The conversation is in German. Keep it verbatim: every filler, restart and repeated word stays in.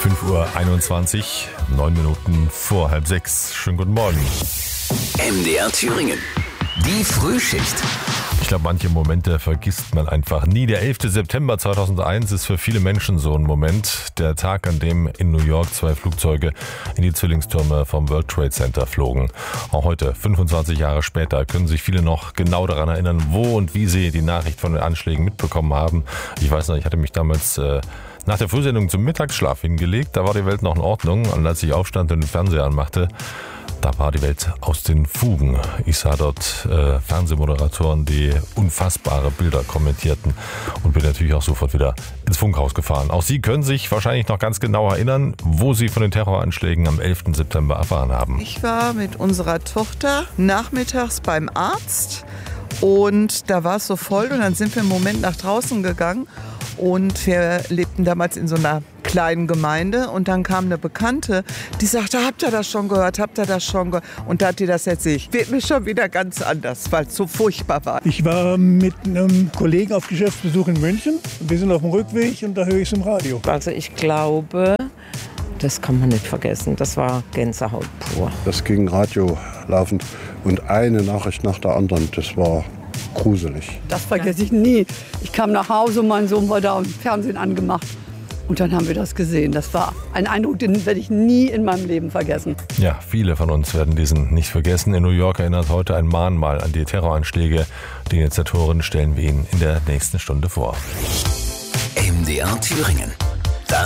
fünf Uhr einundzwanzig, neun Minuten vor halb sechs. Schönen guten Morgen. M D R Thüringen. Die Frühschicht. Ich glaube, manche Momente vergisst man einfach nie. Der elfte September zweitausendeins ist für viele Menschen so ein Moment. Der Tag, an dem in New York zwei Flugzeuge in die Zwillingstürme vom World Trade Center flogen. Auch heute, fünfundzwanzig Jahre später, können sich viele noch genau daran erinnern, wo und wie sie die Nachricht von den Anschlägen mitbekommen haben. Ich weiß noch, ich hatte mich damals äh, nach der Frühsendung zum Mittagsschlaf hingelegt. Da war die Welt noch in Ordnung. Und als ich aufstand und den Fernseher anmachte, da war die Welt aus den Fugen. Ich sah dort äh, Fernsehmoderatoren, die unfassbare Bilder kommentierten und bin natürlich auch sofort wieder ins Funkhaus gefahren. Auch Sie können sich wahrscheinlich noch ganz genau erinnern, wo Sie von den Terroranschlägen am elften September erfahren haben. Ich war mit unserer Tochter nachmittags beim Arzt und da war es so voll und dann sind wir im Moment nach draußen gegangen und wir lebten damals in so einer kleinen Gemeinde und dann kam eine Bekannte, die sagte, habt ihr das schon gehört, habt ihr das schon gehört? Und da hat die das erzählt. Wird mir schon wieder ganz anders, weil es so furchtbar war. Ich war mit einem Kollegen auf Geschäftsbesuch in München. Wir sind auf dem Rückweg und da höre ich es im Radio. Also ich glaube, das kann man nicht vergessen. Das war Gänsehaut pur. Das ging Radio laufend und eine Nachricht nach der anderen, das war gruselig. Das vergesse ich nie. Ich kam nach Hause, mein Sohn war da im Fernsehen angemacht. Und dann haben wir das gesehen. Das war ein Eindruck, den werde ich nie in meinem Leben vergessen. Ja, viele von uns werden diesen nicht vergessen. In New York erinnert heute ein Mahnmal an die Terroranschläge. Die Initiatoren stellen wir Ihnen in der nächsten Stunde vor. M D R Thüringen.